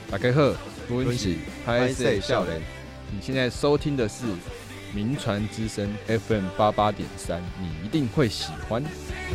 大家好，我是拍摄少年。你现在收听的是民传之声 FM 88.3，你一定会喜欢。